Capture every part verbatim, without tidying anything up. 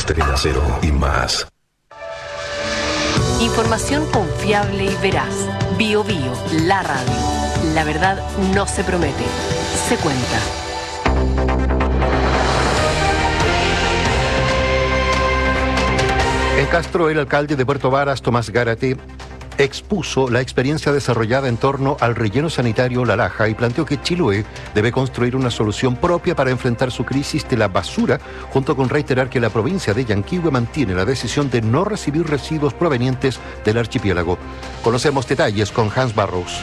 mampostería cero y más. Información confiable y veraz. Bio Bio, la radio. La verdad no se promete, se cuenta. En Castro, el alcalde de Puerto Varas, Tomás Gárate, expuso la experiencia desarrollada en torno al relleno sanitario La Laja y planteó que Chiloé debe construir una solución propia para enfrentar su crisis de la basura, junto con reiterar que la provincia de Yanquihue mantiene la decisión de no recibir residuos provenientes del archipiélago. Conocemos detalles con Hans Barrows.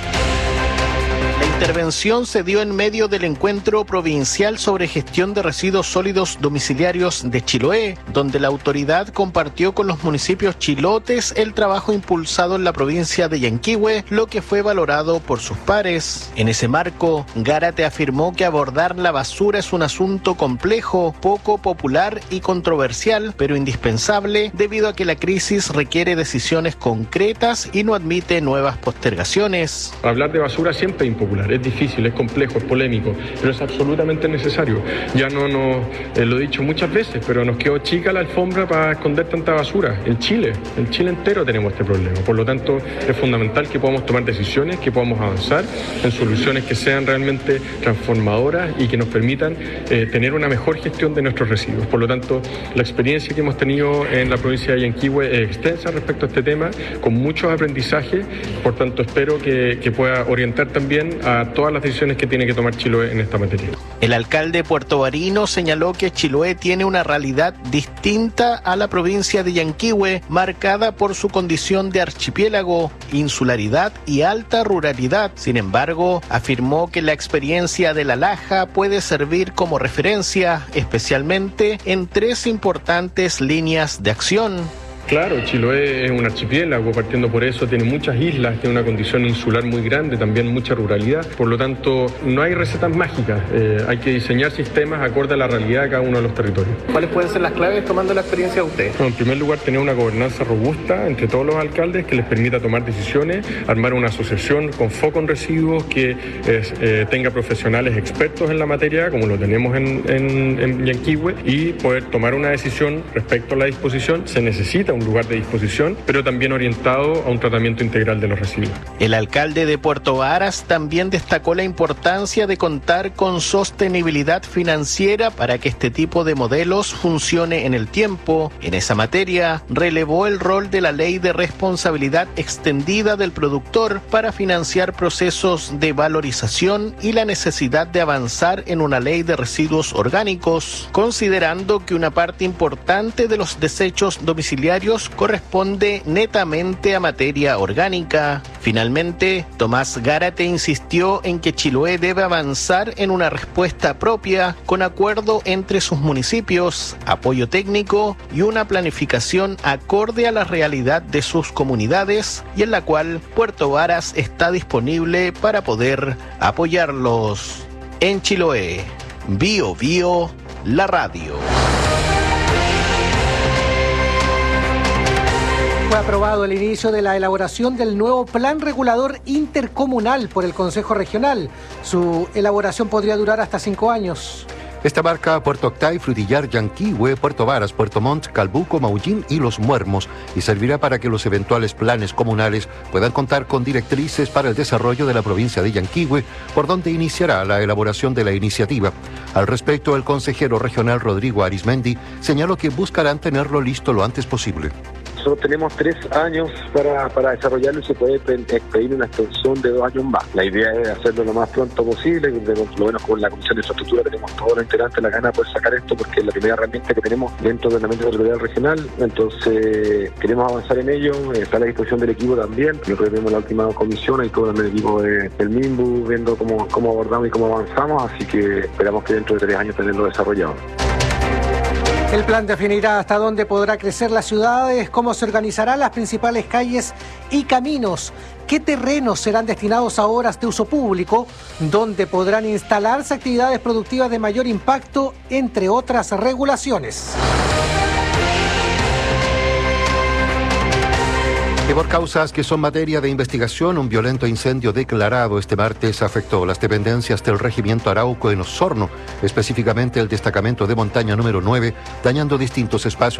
La intervención se dio en medio del encuentro provincial sobre gestión de residuos sólidos domiciliarios de Chiloé, donde la autoridad compartió con los municipios chilotes el trabajo impulsado en la provincia de Yanquihue, lo que fue valorado por sus pares. En ese marco, Gárate afirmó que abordar la basura es un asunto complejo, poco popular y controversial, pero indispensable debido a que la crisis requiere decisiones concretas y no admite nuevas postergaciones. Hablar de basura siempre es impopular. Es difícil, es complejo, es polémico, pero es absolutamente necesario. Ya no nos, eh, lo he dicho muchas veces, pero nos quedó chica la alfombra para esconder tanta basura. En Chile, en Chile entero tenemos este problema. Por lo tanto, es fundamental que podamos tomar decisiones, que podamos avanzar en soluciones que sean realmente transformadoras y que nos permitan eh, tener una mejor gestión de nuestros residuos. Por lo tanto, la experiencia que hemos tenido en la provincia de Yanquihue es extensa respecto a este tema, con muchos aprendizajes. Por tanto, espero que, que pueda orientar también a todas las decisiones que tiene que tomar Chiloé en esta materia. El alcalde puertovarino señaló que Chiloé tiene una realidad distinta a la provincia de Yanquihue, marcada por su condición de archipiélago, insularidad y alta ruralidad. Sin embargo, afirmó que la experiencia de La Laja puede servir como referencia, especialmente en tres importantes líneas de acción. Claro, Chiloé es un archipiélago, partiendo por eso tiene muchas islas, tiene una condición insular muy grande, también mucha ruralidad, por lo tanto no hay recetas mágicas, eh, hay que diseñar sistemas acorde a la realidad de cada uno de los territorios. ¿Cuáles pueden ser las claves tomando la experiencia de usted? Bueno, en primer lugar, tener una gobernanza robusta entre todos los alcaldes que les permita tomar decisiones, armar una asociación con foco en residuos que es, eh, tenga profesionales expertos en la materia, como lo tenemos en, en, en Yanquihue, y poder tomar una decisión respecto a la disposición. Se necesita un lugar de disposición, pero también orientado a un tratamiento integral de los residuos. El alcalde de Puerto Varas también destacó la importancia de contar con sostenibilidad financiera para que este tipo de modelos funcione en el tiempo. En esa materia, relevó el rol de la Ley de Responsabilidad Extendida del Productor para financiar procesos de valorización y la necesidad de avanzar en una ley de residuos orgánicos, considerando que una parte importante de los desechos domiciliarios corresponde netamente a materia orgánica. Finalmente, Tomás Gárate insistió en que Chiloé debe avanzar en una respuesta propia con acuerdo entre sus municipios, apoyo técnico y una planificación acorde a la realidad de sus comunidades y en la cual Puerto Varas está disponible para poder apoyarlos. En Chiloé, Bio Bio, la radio. Fue aprobado el inicio de la elaboración del nuevo Plan Regulador Intercomunal por el Consejo Regional. Su elaboración podría durar hasta cinco años. Esta abarca Puerto Octay, Frutillar, Yanquihue, Puerto Varas, Puerto Montt, Calbuco, Maullín y Los Muermos y servirá para que los eventuales planes comunales puedan contar con directrices para el desarrollo de la provincia de Yanquihue, por donde iniciará la elaboración de la iniciativa. Al respecto, el consejero regional Rodrigo Arismendi señaló que buscarán tenerlo listo lo antes posible. Nosotros tenemos tres años para, para desarrollarlo y se puede pedir una extensión de dos años más. La idea es hacerlo lo más pronto posible, por lo menos con la Comisión de Infraestructura tenemos todos los integrantes la gana de poder sacar esto porque es la primera herramienta que tenemos dentro del ordenamiento territorial regional, entonces queremos avanzar en ello, está a la disposición del equipo también, nosotros tenemos la última comisión, ahí todo el equipo de, del MIMBU viendo cómo, cómo abordamos y cómo avanzamos, así que esperamos que dentro de tres años tenerlo desarrollado. El plan definirá hasta dónde podrá crecer las ciudades, cómo se organizarán las principales calles y caminos, qué terrenos serán destinados a obras de uso público, dónde podrán instalarse actividades productivas de mayor impacto, entre otras regulaciones. Y por causas que son materia de investigación, un violento incendio declarado este martes afectó las dependencias del Regimiento Arauco en Osorno, específicamente el destacamento de montaña número nueve, dañando distintos espacios